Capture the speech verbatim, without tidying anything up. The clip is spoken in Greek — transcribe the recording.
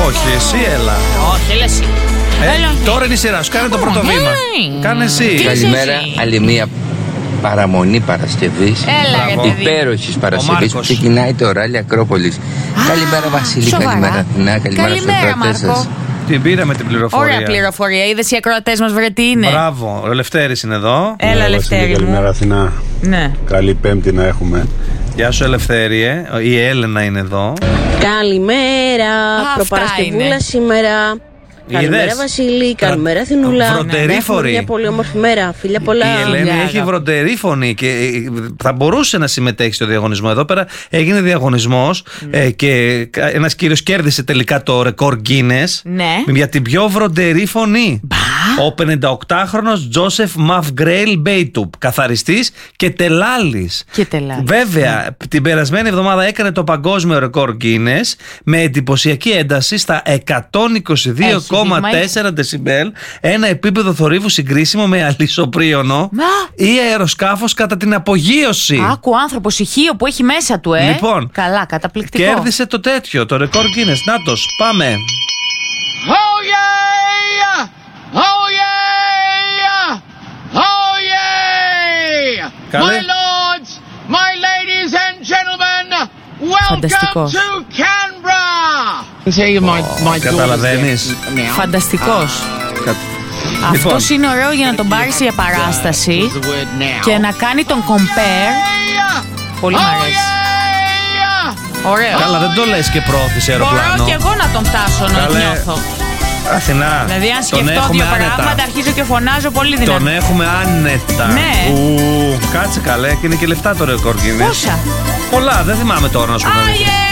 Όχι, εσύ έλα. Όχι, έλα εσύ. Ε, Έλα. τώρα είναι η σειρά σου, κάνε το πρώτο βήμα. Κάνε εσύ. Καλημέρα, άλλη μία παραμονή Παρασκευής. Έλα, ρε παιδί. Υπέροχης Παρασκευής που Μάρκος. ξεκινάει το ράλι Ακρόπολης. Καλημέρα Βασίλη, σοβαρά. καλημέρα Αθηνά, καλημέρα στους Καλημέρα, ακροατές Μάρκο. σας. Την πήραμε την πληροφορία. Ωραία πληροφορία. Είδες οι ακροατές μας, βρε τι είναι. Μπράβο, ο Λευτέρης είναι εδώ. Έλα, Ναι, Λευτέρη Βασίλη, μου. καλημέρα Αθηνά. Ναι. Καλή Πέμπτη να έχουμε. Γεια σου Ελευθέριε. Η Έλενα είναι εδώ. Καλημέρα. Αυτά Προπαρασκευούλα είναι. σήμερα. Καλημέρα Είδες? Βασίλη, καλημέρα Αθηνούλα. Βροντερή Έχουμε φορή. μια πολύ όμορφη μέρα. Φίλια πολλά. Η Ελένη Γεια, έχει αγάπη. βροντερή φωνή και ε, θα μπορούσε να συμμετέχει στο διαγωνισμό. Εδώ πέρα έγινε διαγωνισμός ε, και ένας κύριος κέρδισε τελικά το ρεκόρ Guinness Ναι. για την πιο βροντερή φωνή. Ο πενηνταοκτάχρονος Τζόσεφ Μαυγκρέιλ Μπέιτουπ, καθαριστής και τελάλης. Και τελάλης. Βέβαια, την περασμένη εβδομάδα έκανε το παγκόσμιο ρεκόρ Guinness με εντυπωσιακή ένταση στα εκατόν είκοσι δύο κόμμα τέσσερα δεσιμπέλ, ένα επίπεδο θορύβου συγκρίσιμο με αλυσοπρίωνο Μα. ή αεροσκάφος κατά την απογείωση. Άκου άνθρωπος ηχείο που έχει μέσα του, ε. Λοιπόν, Καλά, καταπληκτικό. Κέρδισε το τέτοιο, το ρεκόρ Guinness. Νάτος, πάμε. Oh yeah! Oh yeah! Oh yeah! Καλέ. My lords, my ladies and gentlemen, welcome Φανταστικός. to Canberra! Καταλαβαίνεις. Φανταστικός. Κα- Αυτός είναι ωραίο για να τον πάρεις για παράσταση και να κάνει τον compare. Πολύ μ' αρέσει. Ωραίο. Καλά, δεν το λες και πρόθεση αεροπλάνο. Μπορώ και εγώ να τον φτάσω να Καλέ. νιώθω. Αθηνά, Δηλαδή αν τον σκεφτώ έχουμε δύο άνετα. πράγματα αρχίζω και φωνάζω πολύ δυνατά. Τον έχουμε άνετα. Ναι. Ου, κάτσε καλέ, και είναι και λεφτά το ρεκόρ Guinness. Πόσα? Πολλά, δεν θυμάμαι τώρα να σου πω. Α, yeah!